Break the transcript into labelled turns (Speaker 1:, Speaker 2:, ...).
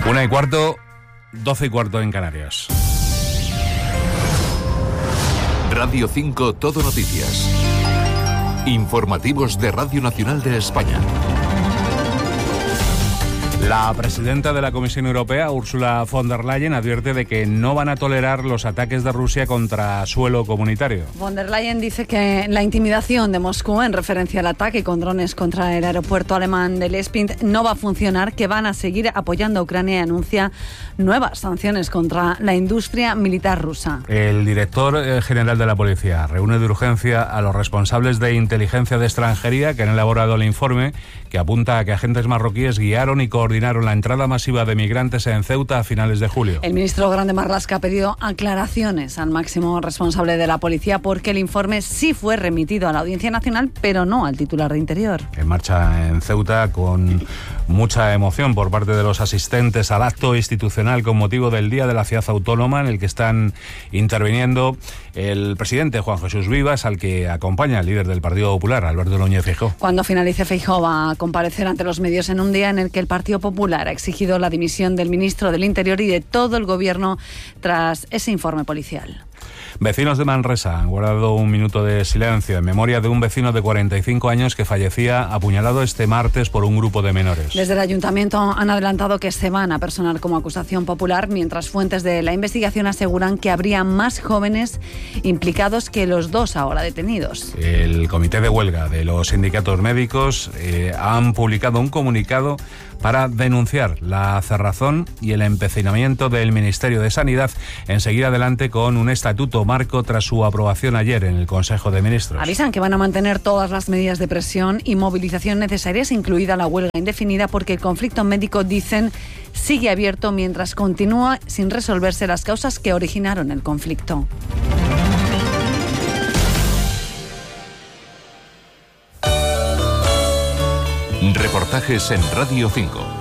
Speaker 1: 1:15, 12:15 en Canarias.
Speaker 2: Radio 5 Todo Noticias. Informativos de Radio Nacional de España.
Speaker 1: La presidenta de la Comisión Europea, Ursula von der Leyen, advierte de que no van a tolerar los ataques de Rusia contra suelo comunitario.
Speaker 3: Von der Leyen dice que la intimidación de Moscú en referencia al ataque con drones contra el aeropuerto alemán de Lespint no va a funcionar, que van a seguir apoyando a Ucrania y anuncia nuevas sanciones contra la industria militar rusa.
Speaker 1: El director general de la policía reúne de urgencia a los responsables de inteligencia de extranjería que han elaborado el informe que apunta a que agentes marroquíes guiaron y coordinaron la entrada masiva de migrantes en Ceuta a finales de julio.
Speaker 3: El ministro Grande Marlaska ha pedido aclaraciones al máximo responsable de la policía porque el informe sí fue remitido a la Audiencia Nacional, pero no al titular de Interior.
Speaker 1: En marcha en Ceuta con mucha emoción por parte de los asistentes al acto institucional con motivo del Día de la Ciudad Autónoma, en el que están interviniendo el presidente Juan Jesús Vivas, al que acompaña el líder del Partido Popular, Alberto Núñez Feijóo.
Speaker 3: Cuando finalice, Feijóo va a comparecer ante los medios en un día en el que el Partido Popular ha exigido la dimisión del ministro del Interior y de todo el gobierno tras ese informe policial.
Speaker 1: Vecinos de Manresa han guardado un minuto de silencio en memoria de un vecino de 45 años que fallecía apuñalado este martes por un grupo de menores.
Speaker 3: Desde el ayuntamiento han adelantado que se van a personar como acusación popular, mientras fuentes de la investigación aseguran que habría más jóvenes implicados que los dos ahora detenidos.
Speaker 1: El comité de huelga de los sindicatos médicos han publicado un comunicado para denunciar la cerrazón y el empecinamiento del Ministerio de Sanidad en seguir adelante con un estatuto marco tras su aprobación ayer en el Consejo de Ministros.
Speaker 3: Avisan que van a mantener todas las medidas de presión y movilización necesarias, incluida la huelga indefinida, porque el conflicto médico, dicen, sigue abierto mientras continúa sin resolverse las causas que originaron el conflicto.
Speaker 2: Reportajes en Radio 5.